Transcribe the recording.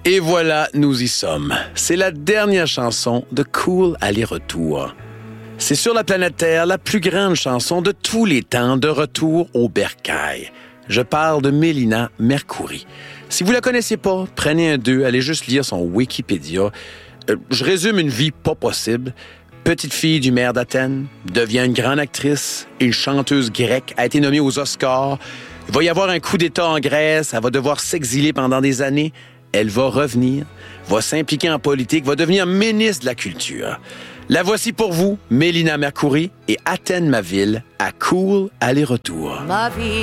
Et voilà, nous y sommes. C'est la dernière chanson de Cool Aller-Retour. C'est sur la planète Terre la plus grande chanson de tous les temps de retour au bercail. Je parle de Mélina Mercouri. Si vous la connaissez pas, prenez un 2, allez juste lire son Wikipédia. Je résume une vie pas possible. Petite fille du maire d'Athènes, devient une grande actrice, une chanteuse grecque, a été nommée aux Oscars. Il va y avoir un coup d'État en Grèce, elle va devoir s'exiler pendant des années. Elle va revenir, va s'impliquer en politique, va devenir ministre de la Culture. La voici pour vous, Mélina Mercouri et Athènes, ma ville, à Cool Aller-Retour. Ma vie.